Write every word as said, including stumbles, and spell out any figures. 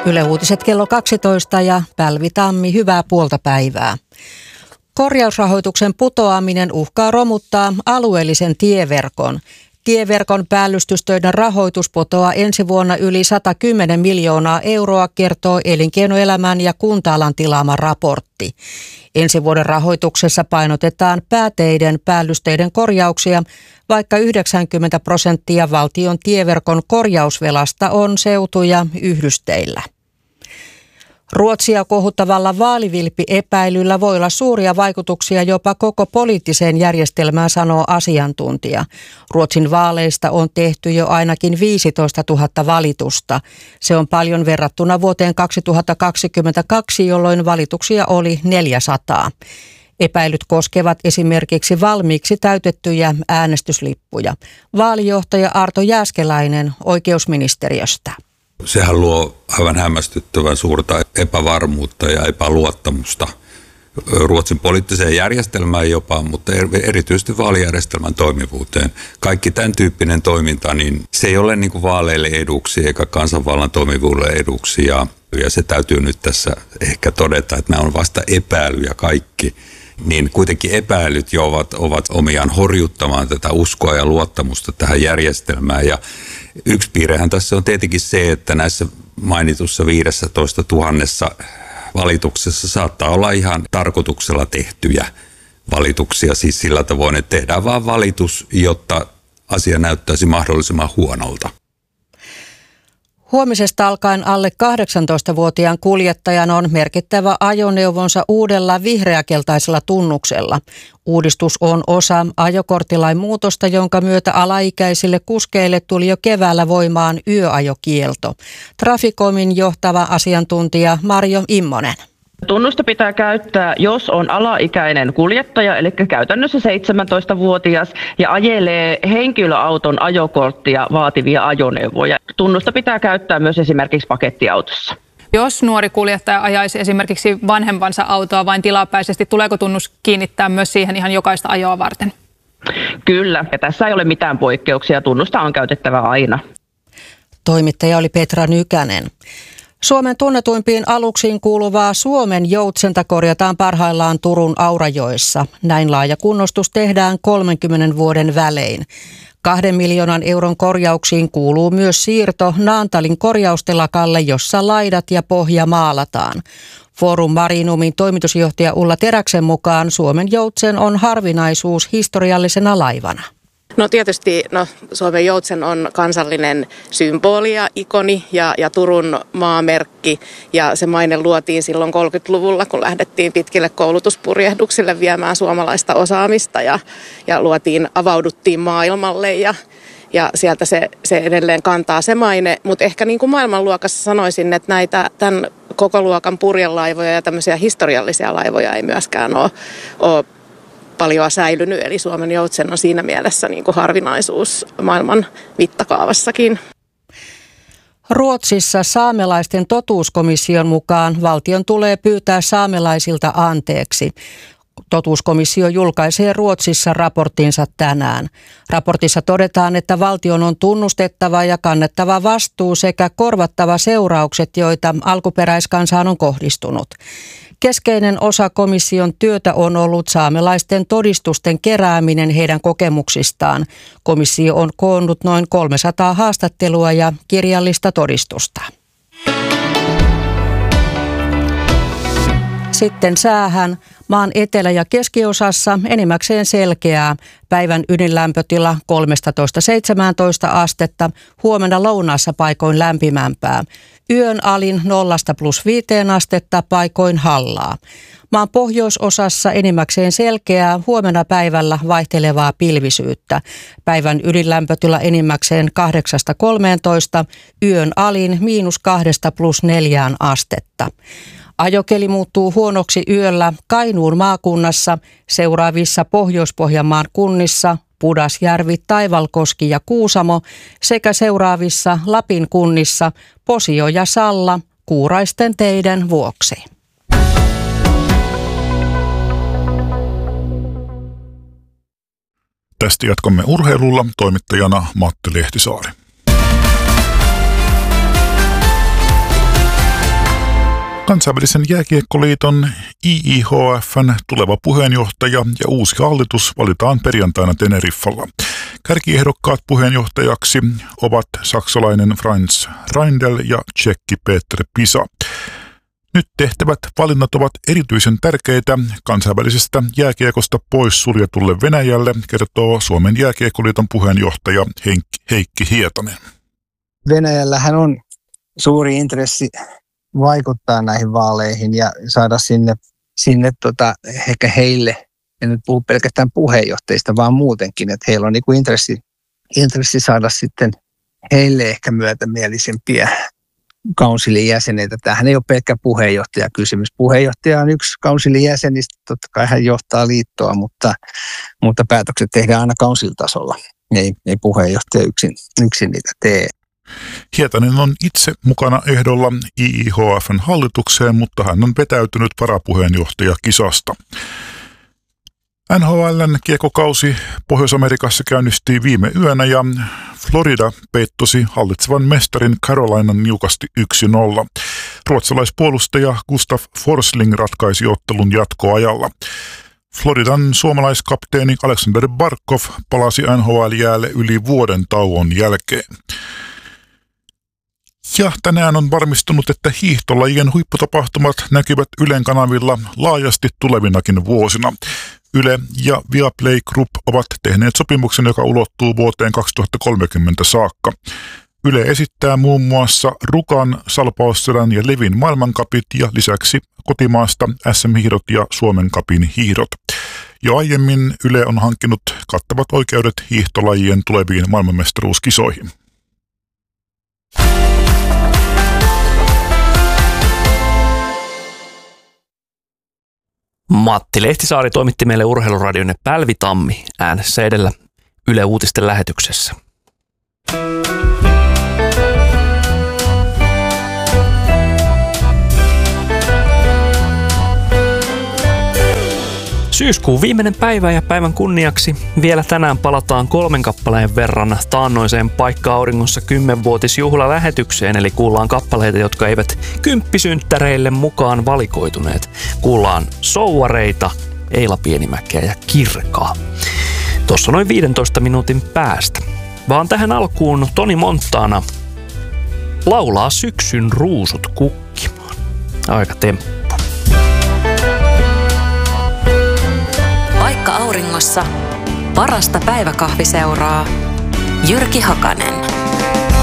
Yle Uutiset kello kaksitoista ja Pälvi Tammi, hyvää puolta päivää. Korjausrahoituksen putoaminen uhkaa romuttaa alueellisen tieverkon. Tieverkon päällystystöiden rahoitus putoaa ensi vuonna yli sata kymmenen miljoonaa euroa, kertoo elinkeinoelämän ja kunta-alan tilaama raportti. Ensi vuoden rahoituksessa painotetaan pääteiden päällysteiden korjauksia, vaikka yhdeksänkymmentä prosenttia valtion tieverkon korjausvelasta on seutu- ja yhdysteillä. Ruotsia kohuttavalla vaalivilppi-epäilyllä voi olla suuria vaikutuksia jopa koko poliittiseen järjestelmään, sanoo asiantuntija. Ruotsin vaaleista on tehty jo ainakin viisitoistatuhatta valitusta. Se on paljon verrattuna vuoteen kaksituhattakaksikymmentäkaksi, jolloin valituksia oli neljäsataa. Epäilyt koskevat esimerkiksi valmiiksi täytettyjä äänestyslippuja. Vaalijohtaja Arto Jääskeläinen oikeusministeriöstä. Sehän luo aivan hämmästyttävän suurta epävarmuutta ja epäluottamusta Ruotsin poliittiseen järjestelmään jopa, mutta erityisesti vaalijärjestelmän toimivuuteen. Kaikki tämän tyyppinen toiminta, niin se ei ole niin kuin vaaleille eduksi eikä kansanvallan toimivuudelle eduksi. Ja, ja se täytyy nyt tässä ehkä todeta, että nämä on vasta epäilyjä kaikki. Niin kuitenkin epäilyt jo ovat, ovat omiaan horjuttamaan tätä uskoa ja luottamusta tähän järjestelmään. Ja yksi piirrehän tässä on tietenkin se, että näissä mainitussa viisitoista tuhannessa valituksessa saattaa olla ihan tarkoituksella tehtyjä valituksia. Siis sillä tavoin, että tehdään vaan valitus, jotta asia näyttäisi mahdollisimman huonolta. Huomisesta alkaen alle kahdeksantoistavuotiaan kuljettajan on merkittävä ajoneuvonsa uudella vihreäkeltaisella tunnuksella. Uudistus on osa ajokorttilain muutosta, jonka myötä alaikäisille kuskeille tuli jo keväällä voimaan yöajokielto. Traficomin johtava asiantuntija Marjo Immonen. Tunnusta pitää käyttää, jos on alaikäinen kuljettaja, eli käytännössä seitsemäntoistavuotias, ja ajelee henkilöauton ajokorttia vaativia ajoneuvoja. Tunnusta pitää käyttää myös esimerkiksi pakettiautossa. Jos nuori kuljettaja ajaisi esimerkiksi vanhempansa autoa vain tilapäisesti, tuleeko tunnus kiinnittää myös siihen ihan jokaista ajoa varten? Kyllä, ja tässä ei ole mitään poikkeuksia. Tunnusta on käytettävä aina. Toimittaja oli Petra Nykänen. Suomen tunnetuimpiin aluksiin kuuluvaa Suomen joutsenta korjataan parhaillaan Turun Aurajoessa. Näin laaja kunnostus tehdään kolmenkymmenen vuoden välein. Kahden miljoonan euron korjauksiin kuuluu myös siirto Naantalin korjaustelakalle, jossa laidat ja pohja maalataan. Forum Marinumin toimitusjohtaja Ulla Teräksen mukaan Suomen joutsen on harvinaisuus historiallisena laivana. No tietysti no, Suomen joutsen on kansallinen symboli ja ikoni ja, ja Turun maamerkki. Ja se maine luotiin silloin kolmekymmentäluvulla, kun lähdettiin pitkille koulutuspurjehduksille viemään suomalaista osaamista ja, ja luotiin, avauduttiin maailmalle ja, ja sieltä se, se edelleen kantaa se maine. Mutta ehkä niin kuin maailmanluokassa sanoisin, että näitä tämän koko luokan purjelaivoja ja tämmöisiä historiallisia laivoja ei myöskään ole, ole paljon säilynyt, eli Suomen joutsen on siinä mielessä niin kuin harvinaisuus maailman mittakaavassakin. Ruotsissa saamelaisten totuuskomission mukaan valtion tulee pyytää saamelaisilta anteeksi. Totuuskomissio julkaisee Ruotsissa raporttinsa tänään. Raportissa todetaan, että valtion on tunnustettava ja kannettava vastuu sekä korvattava seuraukset, joita alkuperäiskansaan on kohdistunut. Keskeinen osa komission työtä on ollut saamelaisten todistusten kerääminen heidän kokemuksistaan. Komissio on koonnut noin kolmesataa haastattelua ja kirjallista todistusta. Sitten säähän. Maan etelä- ja keskiosassa enimmäkseen selkeää. Päivän ydinlämpötila kolmetoista seitsemäntoista astetta, huomenna lounaassa paikoin lämpimämpää. Yön alin nollasta plus viiteen astetta, paikoin hallaa. Maan pohjoisosassa enimmäkseen selkeää, huomenna päivällä vaihtelevaa pilvisyyttä. Päivän ydinlämpötila enimmäkseen kahdeksasta kolmeentoista, yön alin miinus kahdesta plus neljään astetta. Ajokeli muuttuu huonoksi yöllä Kainuun maakunnassa, seuraavissa Pohjois-Pohjanmaan kunnissa Pudasjärvi, Taivalkoski ja Kuusamo sekä seuraavissa Lapin kunnissa Posio ja Salla kuuraisten teiden vuoksi. Tästä jatkamme urheilulla, toimittajana Matti Lehtisaari. Kansainvälisen jääkiekkoliiton I I H F:n tuleva puheenjohtaja ja uusi hallitus valitaan perjantaina Teneriffalla. Kärkiehdokkaat puheenjohtajaksi ovat saksalainen Franz Reindl ja tšekki Peter Pisa. Nyt tehtävät valinnat ovat erityisen tärkeitä kansainvälisestä jääkiekosta pois suljetulle Venäjälle, kertoo Suomen jääkiekkoliiton puheenjohtaja Heikki Hietanen. Venäjällähän on suuri intressi vaikuttaa näihin vaaleihin ja saada sinne, sinne tota, ehkä heille, en nyt puhu pelkästään puheenjohtajista, vaan muutenkin, että heillä on niin kuin intressi, intressi saada sitten heille ehkä myötämielisempiä kaunsilin jäseneitä. Tämähän ei ole pelkkä puheenjohtajakysymys. Puheenjohtaja on yksi kaunsilin jäsenistä, totta kai hän johtaa liittoa, mutta, mutta päätökset tehdään aina kaunsilitasolla. Ei, ei puheenjohtaja yksin, yksin niitä tee. Hietanen on itse mukana ehdolla I I H F:n hallitukseen, mutta hän on vetäytynyt varapuheenjohtajakisasta. N H L:n kiekkokausi Pohjois-Amerikassa käynnistyi viime yönä ja Florida peittosi hallitsevan mestarin Carolinan niukasti yksi nolla. Ruotsalaispuolustaja Gustav Forsling ratkaisi ottelun jatkoajalla. Floridan suomalaiskapteeni Alexander Barkov palasi N H L-jäälle yli vuoden tauon jälkeen. Ja tänään on varmistunut, että hiihtolajien huipputapahtumat näkyvät Ylen kanavilla laajasti tulevinakin vuosina. Yle ja Viaplay Group ovat tehneet sopimuksen, joka ulottuu vuoteen kaksituhattakolmekymmentä saakka. Yle esittää muun muassa Rukan, Salpausselän ja Levin maailmankapit ja lisäksi kotimaasta S M-hiihdot ja Suomen kapin hiihdot. Jo aiemmin Yle on hankkinut kattavat oikeudet hiihtolajien tuleviin maailmanmestaruuskisoihin. Matti Lehtisaari toimitti meille urheiluradion Pälvi Tammi äänessä edellä Yle Uutisten lähetyksessä. Syyskuun viimeinen päivä ja päivän kunniaksi vielä tänään palataan kolmen kappaleen verran taannoiseen Paikka-auringossa kymmenvuotisjuhlalähetykseen, eli kuullaan kappaleita, jotka eivät kymppisynttäreille mukaan valikoituneet. Kuullaan Souvareita, Eila Pienimäkeä ja Kirkaa. Tuossa noin viidentoista minuutin päästä. Vaan tähän alkuun Toni Montana laulaa syksyn ruusut kukkimaan. Aika temppu. Paikka-auringossa parasta päiväkahviseuraa Jyrki Hakanen.